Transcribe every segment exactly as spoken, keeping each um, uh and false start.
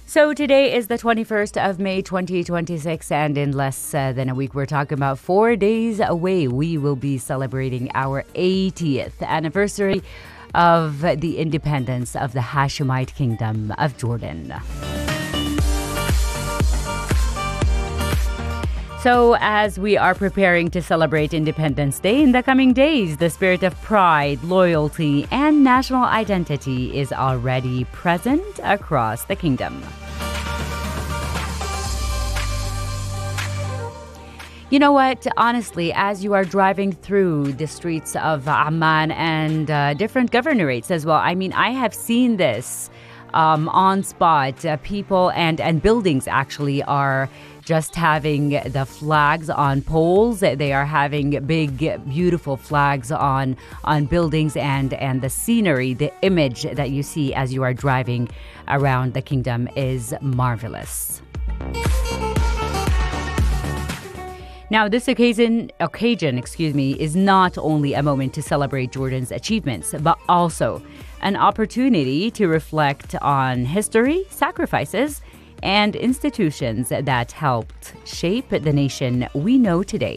So today is the twenty-first of May, twenty twenty-six, and in less uh, than a week, we're talking about four days away. We will be celebrating our eightieth anniversary of the independence of the Hashemite Kingdom of Jordan. So as we are preparing to celebrate Independence Day in the coming days, the spirit of pride, loyalty, and national identity is already present across the kingdom. You know what? Honestly, as you are driving through the streets of Amman and uh, different governorates as well, I mean, I have seen this um, on spot. Uh, people and, and buildings actually are just having the flags on poles. They are having big, beautiful flags on on buildings, and, and the scenery, the image that you see as you are driving around the kingdom is marvelous. Now, this occasion, occasion, excuse me, is not only a moment to celebrate Jordan's achievements, but also an opportunity to reflect on history, sacrifices, and institutions that helped shape the nation we know today.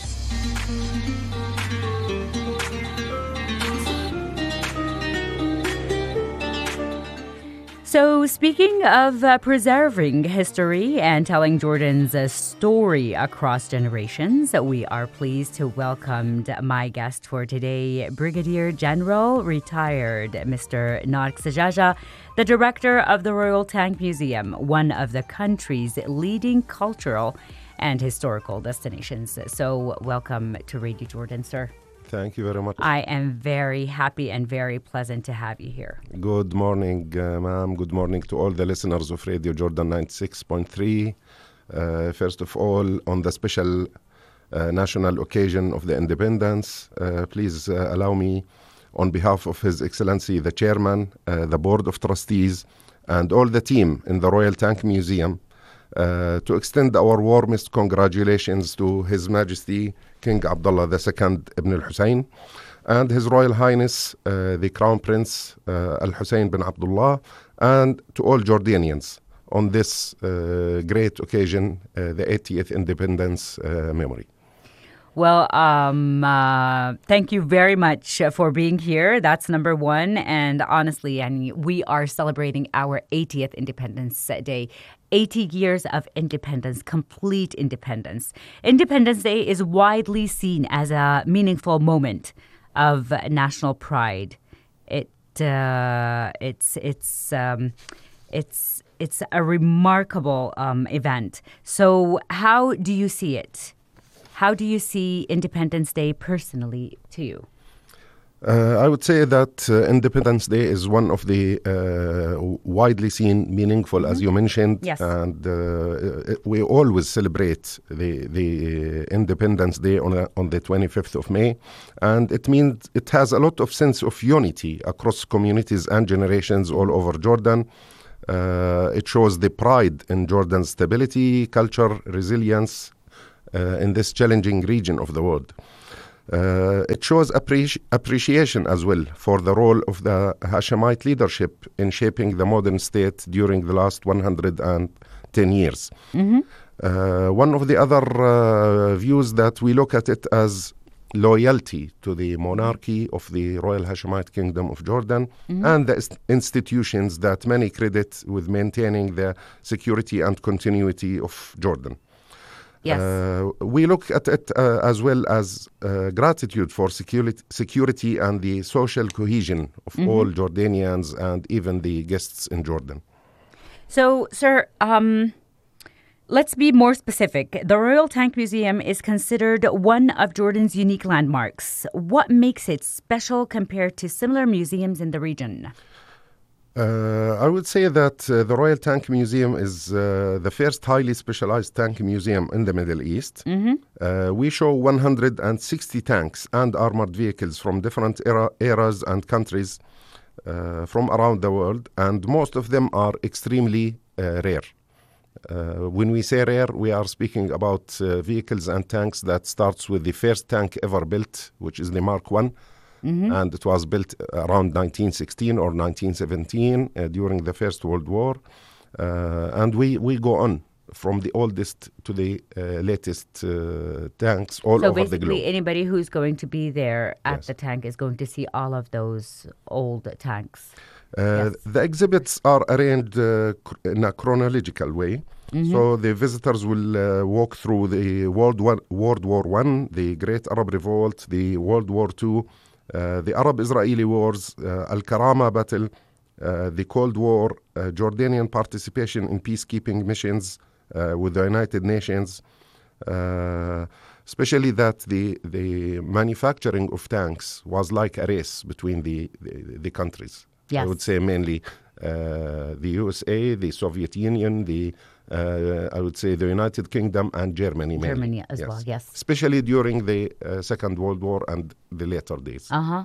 So speaking of uh, preserving history and telling Jordan's uh, story across generations, we are pleased to welcome my guest for today, Brigadier General retired Mister Nark Sajaja, the director of the Royal Tank Museum, one of the country's leading cultural and historical destinations. So welcome to Radio Jordan, sir. Thank you very much. I am very happy and very pleasant to have you here. Good morning, uh, ma'am. Good morning to all the listeners of Radio Jordan ninety-six point three. Uh, first of all, on the special uh, national occasion of the independence, uh, please uh, allow me, on behalf of His Excellency the Chairman, uh, the Board of Trustees, and all the team in the Royal Tank Museum, uh, to extend our warmest congratulations to His Majesty King Abdullah the Second Ibn al-Hussein and His Royal Highness uh, the Crown Prince uh, Al-Hussein bin Abdullah, and to all Jordanians on this uh, great occasion, uh, the eightieth independence uh, memory. Well, um, uh, thank you very much for being here. That's number one. And honestly, I mean, we are celebrating our eightieth Independence Day. eighty years of independence, complete independence. Independence Day is widely seen as a meaningful moment of national pride. It uh, it's it's um, it's it's a remarkable um, event. So, how do you see it? How do you see Independence Day personally to you? Uh, I would say that uh, Independence Day is one of the uh, widely seen, meaningful, mm-hmm. as you mentioned. Yes. And uh, we always celebrate the the Independence Day on a, on the twenty-fifth of May. And it means it has a lot of sense of unity across communities and generations all over Jordan. Uh, it shows the pride in Jordan's stability, culture, resilience, Uh, in this challenging region of the world. Uh, it shows appreci- appreciation as well for the role of the Hashemite leadership in shaping the modern state during the last one hundred ten years. Mm-hmm. Uh, one of the other uh, views that we look at it as loyalty to the monarchy of the Royal Hashemite Kingdom of Jordan, mm-hmm. and the ist- institutions that many credit with maintaining the security and continuity of Jordan. Yes. Uh, we look at it uh, as well as uh, gratitude for security, security and the social cohesion of mm-hmm. all Jordanians and even the guests in Jordan. So, sir, um, let's be more specific. The Royal Tank Museum is considered one of Jordan's unique landmarks. What makes it special compared to similar museums in the region? Uh, I would say that uh, the Royal Tank Museum is uh, the first highly specialized tank museum in the Middle East. Mm-hmm. Uh, we show one hundred sixty tanks and armored vehicles from different era- eras and countries uh, from around the world, and most of them are extremely uh, rare. Uh, when we say rare, we are speaking about uh, vehicles and tanks that starts with the first tank ever built, which is the Mark one. Mm-hmm. And it was built around nineteen sixteen or nineteen seventeen uh, during the First World War. Uh, and we, we go on from the oldest to the uh, latest uh, tanks all so over the globe. So basically anybody who's going to be there at yes. the tank is going to see all of those old tanks. Uh, yes. The exhibits are arranged uh, in a chronological way. Mm-hmm. So the visitors will uh, walk through the World War, World War One, the Great Arab Revolt, the World War Two, uh, the Arab-Israeli Wars, uh, Al-Karama Battle, uh, the Cold War, uh, Jordanian participation in peacekeeping missions uh, with the United Nations, uh, especially that the the manufacturing of tanks was like a race between the, the, the countries. Yes. I would say mainly uh, the U S A, the Soviet Union, the uh, I would say the United Kingdom and Germany. Mainly. Germany as yes. well, yes. Especially during the uh, Second World War and the later days. Uh-huh.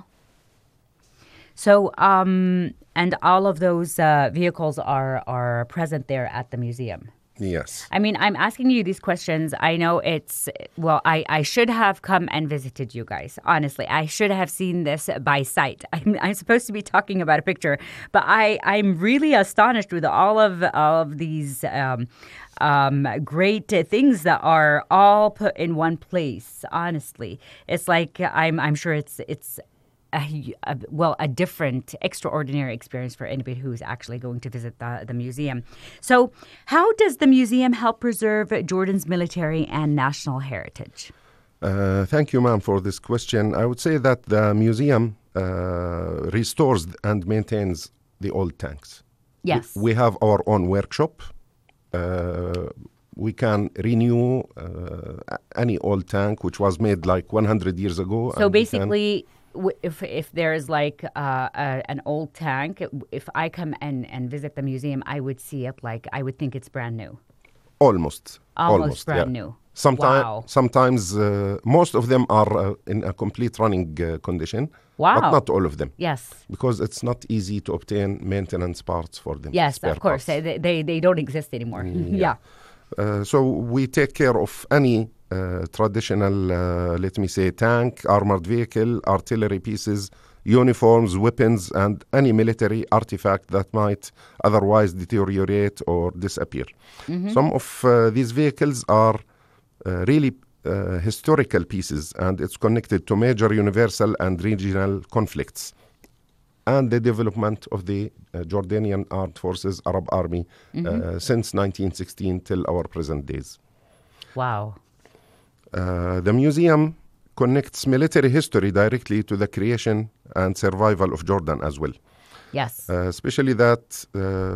So, um, and all of those uh, vehicles are, are present there at the museum. Yes. I mean, I'm asking you these questions. I know it's, well, I, I should have come and visited you guys. Honestly, I should have seen this by sight. I'm, I'm supposed to be talking about a picture, but I, I'm really astonished with all of, all of these um, um, great things that are all put in one place, honestly. It's like, I'm, I'm sure it's, it's, A, a, well, a different, extraordinary experience for anybody who's actually going to visit the, the museum. So how does the museum help preserve Jordan's military and national heritage? Uh, thank you, ma'am, for this question. I would say that the museum uh, restores and maintains the old tanks. Yes. We, we have our own workshop. Uh, we can renew uh, any old tank, which was made like one hundred years ago. So basically... If if there's like uh, a, an old tank, if I come and, and visit the museum, I would see it like, I would think it's brand new. Almost. Almost, almost brand yeah. new. Sometime, wow. Sometimes, uh, most of them are uh, in a complete running uh, condition. Wow. But not all of them. Yes. Because it's not easy to obtain maintenance parts for them. Yes, of course. They, they, they don't exist anymore. Mm, yeah. yeah. Uh, so we take care of any Uh, traditional, uh, let me say, tank, armored vehicle, artillery pieces, uniforms, weapons, and any military artifact that might otherwise deteriorate or disappear. Mm-hmm. Some of uh, these vehicles are uh, really uh, historical pieces, and it's connected to major universal and regional conflicts and the development of the uh, Jordanian Armed Forces, Arab Army, mm-hmm. uh, since nineteen sixteen till our present days. Wow. Uh, the museum connects military history directly to the creation and survival of Jordan as well. Yes. Uh, especially that,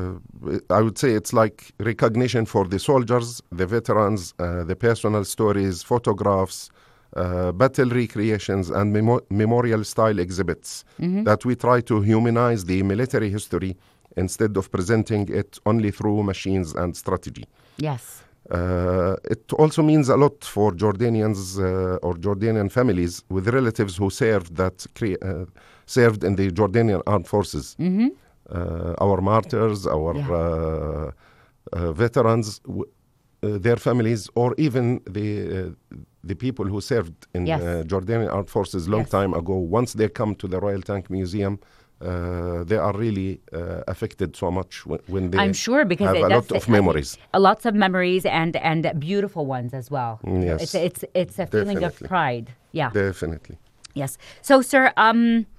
uh, I would say it's like recognition for the soldiers, the veterans, uh, the personal stories, photographs, uh, battle recreations, and memo- memorial-style exhibits mm-hmm. that we try to humanize the military history instead of presenting it only through machines and strategy. Yes. Uh, it also means a lot for Jordanians uh, or Jordanian families with relatives who served that cre- uh, served in the Jordanian Armed Forces. Mm-hmm. Uh, our martyrs, our yeah. uh, uh, veterans, w- uh, their families, or even the uh, the people who served in yes. uh, Jordanian Armed Forces long yes. time ago. Once they come to the Royal Tank Museum, Uh, they are really uh, affected so much when, when they I'm sure because have it, a lot of memories. I mean, lots of memories and, and beautiful ones as well. Yes. It's, it's, it's a feeling Definitely. of pride. Yeah. Definitely. Yes. So, sir, um,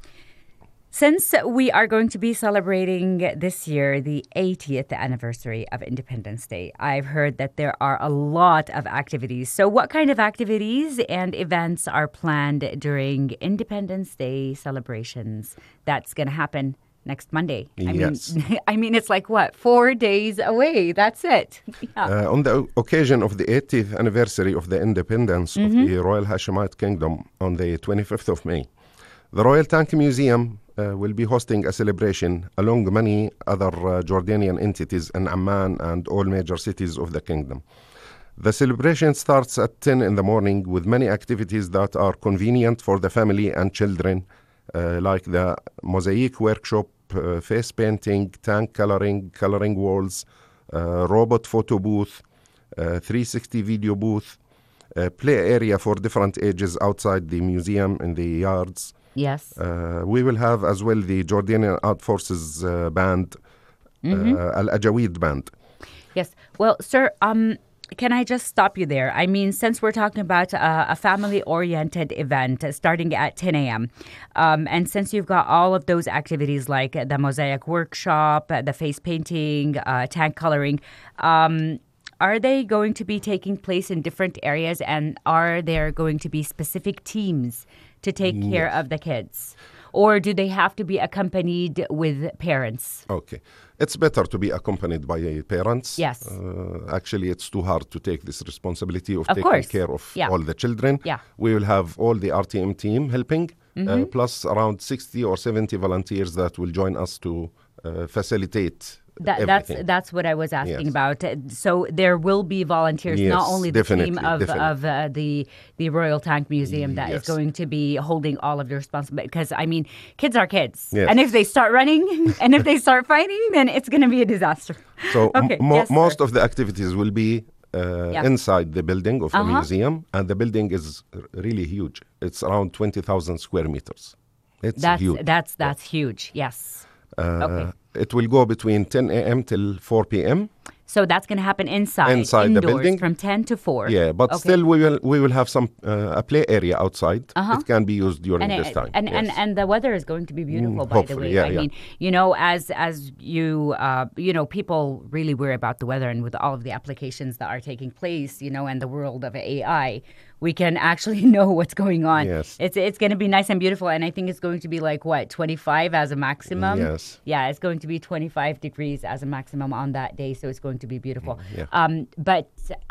since we are going to be celebrating this year the eightieth anniversary of Independence Day, I've heard that there are a lot of activities. So what kind of activities and events are planned during Independence Day celebrations? That's going to happen next Monday. I yes. mean, I mean, it's like, what, four days away. That's it. Yeah. Uh, on the occasion of the eightieth anniversary of the independence mm-hmm. of the Royal Hashemite Kingdom on the twenty-fifth of May, the Royal Tank Museum uh, will be hosting a celebration along many other uh, Jordanian entities in Amman and all major cities of the kingdom. The celebration starts at ten in the morning with many activities that are convenient for the family and children, uh, like the mosaic workshop, uh, face painting, tank coloring, coloring walls, uh, robot photo booth, uh, three sixty video booth, uh, play area for different ages outside the museum in the yards. Yes. Uh, we will have as well the Jordanian Armed Forces uh, band Mm-hmm. uh, Al Ajawid Band. Yes. Well, sir, um, can I just stop you there? I mean, since we're talking about uh, a family-oriented event uh, starting at ten a.m., um, and since you've got all of those activities like the mosaic workshop, uh, the face painting, uh, tank coloring, um, are they going to be taking place in different areas, and are there going to be specific teams to take Yes. care of the kids? Or do they have to be accompanied with parents? Okay. It's better to be accompanied by parents. Yes. Uh, actually, it's too hard to take this responsibility of, Of taking course. care of Yeah. all the children. Yeah. We will have all the R T M team helping, uh, plus around sixty or seventy volunteers that will join us to uh, facilitate That, that's everything. that's what I was asking Yes. about. Uh, So there will be volunteers, not Yes, only the team definitely, of definitely. of uh, the the Royal Tank Museum that is Yes. going to be holding all of the responsibility. Because I mean, kids are kids, Yes. and if they start running and if they start fighting, then it's going to be a disaster. So m- Okay, mo- yes, sir. most of the activities will be uh, Yeah. inside the building of the Uh-huh. museum, and the building is r- really huge. It's around twenty thousand square meters. It's That's huge. that's that's huge. Yes. Uh, okay. It will go between ten a.m. till four p.m. So that's going to happen inside, Inside the indoors, building. from ten to four. Yeah, but Okay. still we will we will have some uh, a play area outside. Uh-huh. It can be used during and this it- time. and, and yes. and the weather is going to be beautiful. Mm, by the hopefully, way, yeah, I yeah. mean, you know, as as you uh, you know, people really worry about the weather, and with all of the applications that are taking place, you know, and the world of A I, we can actually know what's going on. Yes. It's it's going to be nice and beautiful, and I think it's going to be like what twenty-five as a maximum. Yes. Yeah, it's going to be twenty-five degrees as a maximum on that day, so it's going to be beautiful. yeah. Um, but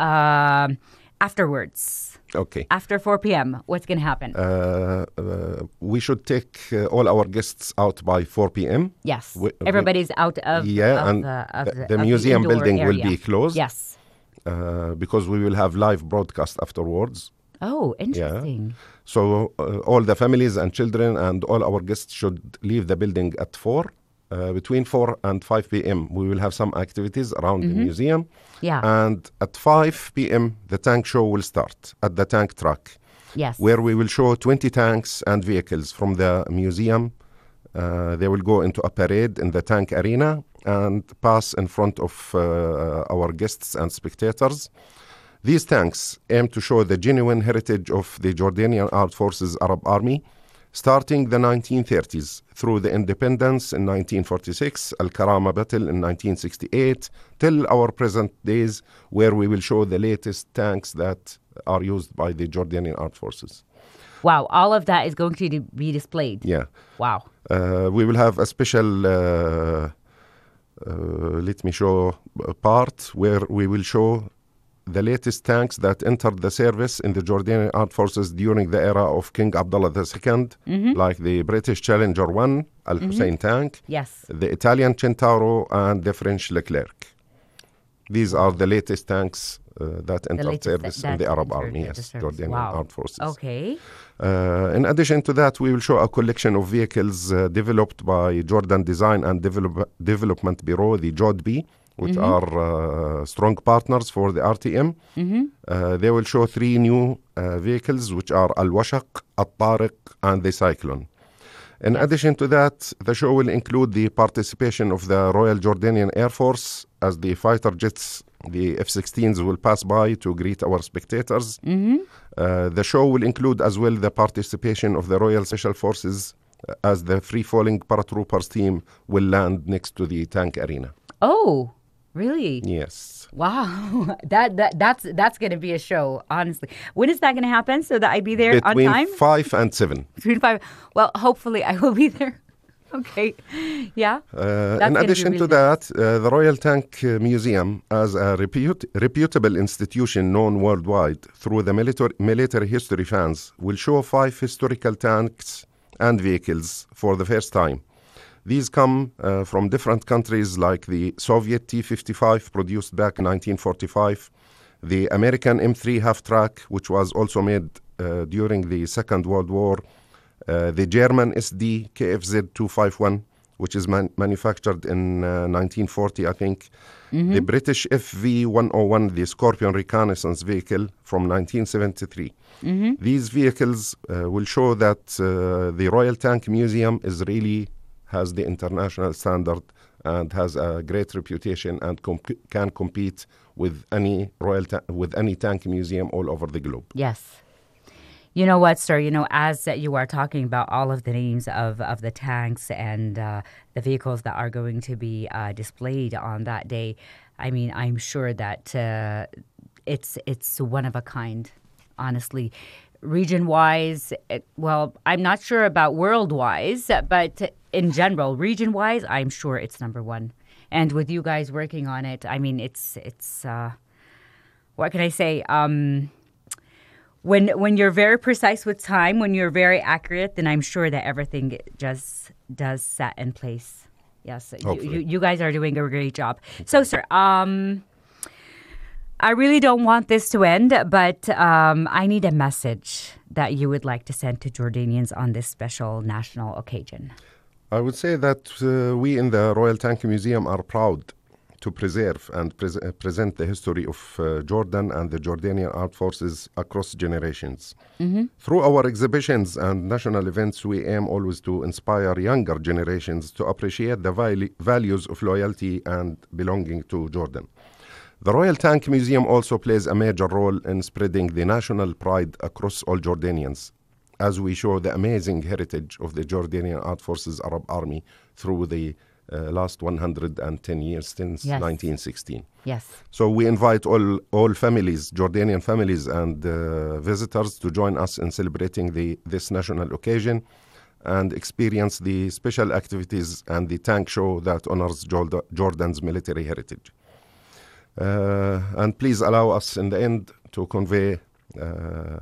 um, afterwards, Okay. after four p.m., what's going to happen? Uh, uh, we should take uh, all our guests out by four p.m. Yes, we- we- everybody's out of Yeah, of and the, of the- the, the of museum indoor building will area. be closed. Yes. uh, because we will have live broadcast afterwards. Oh, interesting. So uh, all the families and children and all our guests should leave the building at four. Uh, between four and five p.m. we will have some activities around the museum. Yeah. And at five p.m. the tank show will start at the tank track, Yes. where we will show twenty tanks and vehicles from the museum. Uh, they will go into a parade in the tank arena and pass in front of uh, our guests and spectators. These tanks aim to show the genuine heritage of the Jordanian Armed Forces Arab Army, starting the nineteen thirties through the independence in nineteen forty-six, Al-Karama battle in nineteen sixty-eight, till our present days, where we will show the latest tanks that are used by the Jordanian Armed Forces. Wow, all of that is going to be displayed. Yeah. Wow. Uh, we will have a special, uh, uh, let me show a part where we will show the latest tanks that entered the service in the Jordanian Armed Forces during the era of King Abdullah the Second, like the British Challenger one, Al Hussein tank, Yes. the Italian Centauro, and the French Leclerc. These are the latest tanks uh, that entered latest service that in the Arab entered Army, the yes, service. Jordanian Wow. Armed Forces. Okay. Uh, in addition to that, we will show a collection of vehicles uh, developed by Jordan Design and Develop- Development Bureau, the J O D B, which are uh, strong partners for the R T M. Uh, they will show three new uh, vehicles, which are Al-Washaq, Al-Tariq, and the Cyclone. In addition to that, the show will include the participation of the Royal Jordanian Air Force, as the fighter jets, the F sixteens, will pass by to greet our spectators. Uh, the show will include as well the participation of the Royal Special Forces, uh, as the free-falling paratroopers team will land next to the tank arena. Oh, really? Yes. Wow. That that that's that's going to be a show, honestly. When is that going to happen so that I be there on Between time? five and seven. Between five. Well, hopefully I will be there. Okay. Yeah. Uh, That's in gonna be addition really to that, uh, the Royal Tank uh, Museum, as a reput- reputable institution known worldwide through the military, military history fans, will show five historical tanks and vehicles for the first time. These come uh, from different countries, like the Soviet T fifty-five produced back in nineteen forty-five, the American M three half-track, which was also made uh, during the Second World War, uh, the German S D K F Z two fifty-one, which is man- manufactured in uh, nineteen forty, I think, the British F V one oh one, the Scorpion reconnaissance vehicle from nineteen seventy-three. These vehicles uh, will show that uh, the Royal Tank Museum is really has the international standard and has a great reputation and comp- can compete with any royal ta- with any tank museum all over the globe. Yes. You know what, sir? You know, as you are talking about all of the names of, of the tanks and uh, the vehicles that are going to be uh, displayed on that day, I mean, I'm sure that uh, it's it's one of a kind, honestly. Region-wise, it, well, I'm not sure about world-wise, but in general, region-wise, I'm sure it's number one. And with you guys working on it, I mean, it's it's uh, what can I say? Um, when when you're very precise with time, when you're very accurate, then I'm sure that everything just does set in place. Yes, you, you, you guys are doing a great job. So, sir, um, I really don't want this to end, but um, I need a message that you would like to send to Jordanians on this special national occasion. I would say that uh, we in the Royal Tank Museum are proud to preserve and pres- uh, present the history of uh, Jordan and the Jordanian Armed Forces across generations. Mm-hmm. Through our exhibitions and national events, we aim always to inspire younger generations to appreciate the val- values of loyalty and belonging to Jordan. The Royal Tank Museum also plays a major role in spreading the national pride across all Jordanians, as we show the amazing heritage of the Jordanian Armed Forces Arab Army through the uh, last one hundred ten years since Yes. nineteen sixteen. Yes. So we invite all all families, Jordanian families and uh, visitors to join us in celebrating the this national occasion and experience the special activities and the tank show that honors Jorda- Jordan's military heritage. Uh, and please allow us in the end to convey uh,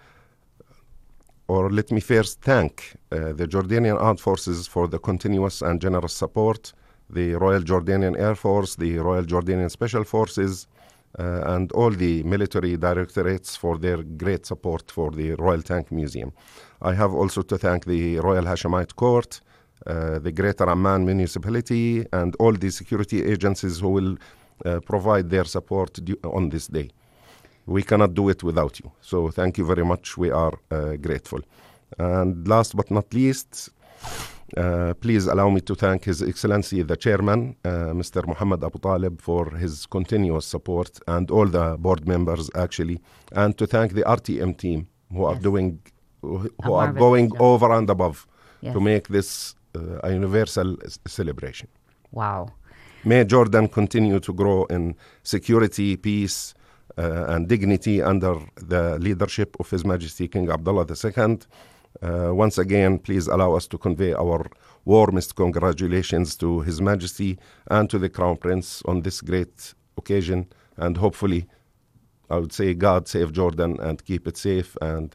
Or let me first thank uh, the Jordanian Armed Forces for the continuous and generous support, the Royal Jordanian Air Force, the Royal Jordanian Special Forces, uh, and all the military directorates for their great support for the Royal Tank Museum. I have also to thank the Royal Hashemite Court, uh, the Greater Amman Municipality, and all the security agencies who will uh, provide their support du- on this day. We cannot do it without you. So thank you very much. We are uh, grateful. And last but not least, uh, please allow me to thank His Excellency, the Chairman, uh, Mister Mohammed Abu Talib, for his continuous support, and all the board members, actually, and to thank the R T M team who are Yes. doing, who, A who are marvelous going job. over and above Yes. to make this uh, a universal s- celebration. Wow. May Jordan continue to grow in security, peace, Uh, and dignity under the leadership of His Majesty King Abdullah the Second. Uh, once again, please allow us to convey our warmest congratulations to His Majesty and to the Crown Prince on this great occasion. And hopefully, I would say, God save Jordan and keep it safe. And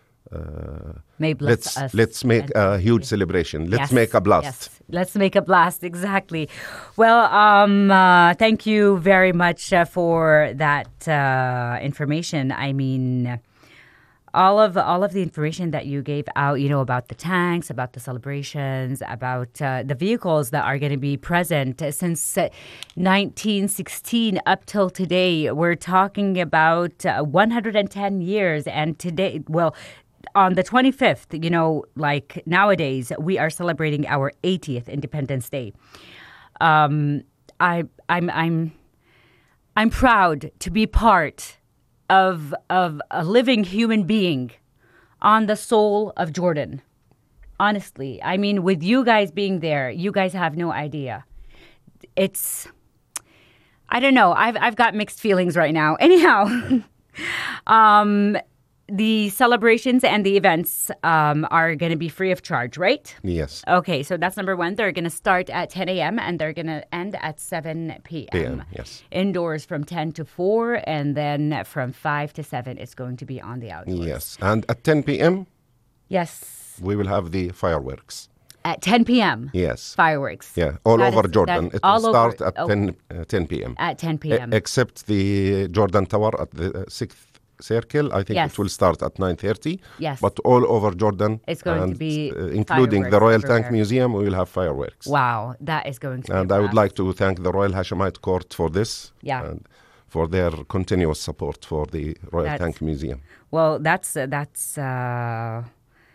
uh, May bless let's us. let's make and- a huge celebration. Let's Yes, make a blast. Yes. Let's make a blast, exactly. Well, um, uh, thank you very much uh, for that uh, information. I mean, all of all of the information that you gave out, you know, about the tanks, about the celebrations, about uh, the vehicles that are going to be present uh, since uh, nineteen sixteen up till today. We're talking about uh, one hundred ten years, and today, well, on the twenty-fifth, you know, like nowadays, we are celebrating our eightieth Independence Day. Um, I, I'm, I'm, I'm proud to be part of of a living human being on the soul of Jordan. Honestly, I mean, with you guys being there, you guys have no idea. It's, I don't know. I've I've got mixed feelings right now. Anyhow. um, The celebrations and the events um, are going to be free of charge, right? Yes. Okay, so that's number one. They're going to start at ten a.m. and they're going to end at seven p.m. P M, yes. Indoors from ten to four, and then from five to seven, it's going to be on the outdoors. Yes. And at ten p.m., Yes. we will have the fireworks. At ten p.m. Yes. Fireworks. Yeah, all That over is- Jordan. that- It will all over- start at oh, ten, uh, ten p.m. At ten p.m. E- except the Jordan Tower at the uh, sixth Circle. I think Yes. it will start at nine thirty. Yes. But all over Jordan, It's going to and, be uh, including the fireworks Royal everywhere. Tank Museum, we will have fireworks. Wow, that is going to be And a I would blast. like to thank the Royal Hashemite Court for this. Yeah. And for their continuous support for the Royal That's- Tank Museum. Well, that's uh, that's uh,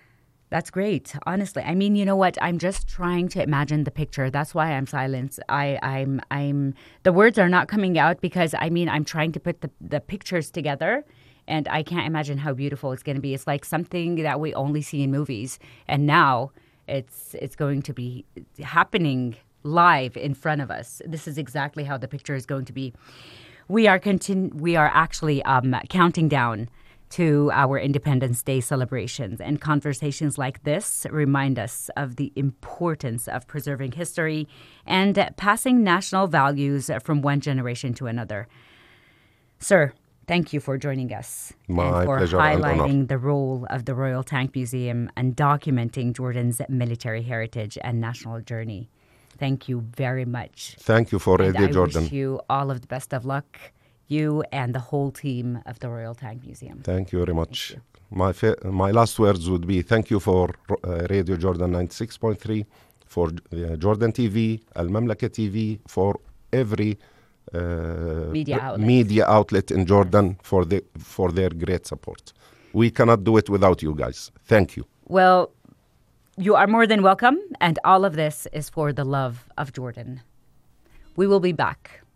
That's great. Honestly, I mean, you know what? I'm just trying to imagine the picture. That's why I'm silent. I, I'm, I'm. The words are not coming out because I mean, I'm trying to put the the pictures together, and I can't imagine how beautiful it's going to be. It's like something that we only see in movies, and now it's it's going to be happening live in front of us. This is exactly how the picture is going to be. We are continu- We are actually um, counting down to our Independence Day celebrations. And conversations like this remind us of the importance of preserving history and passing national values from one generation to another. Sir, thank you for joining us. My and for pleasure and honor. highlighting the role of the Royal Tank Museum and documenting Jordan's military heritage and national journey. Thank you very much. Thank you for and Radio I Jordan. wish you all of the best of luck. You and the whole team of the Royal Tank Museum. Thank you very much. You. My fa- my last words would be thank you for uh, Radio Jordan ninety-six point three, for uh, Jordan T V, Al Mamlaka T V, for every uh, media outlet. media outlet in Jordan for the for their great support. We cannot do it without you guys. Thank you. Well, you are more than welcome, and all of this is for the love of Jordan. We will be back.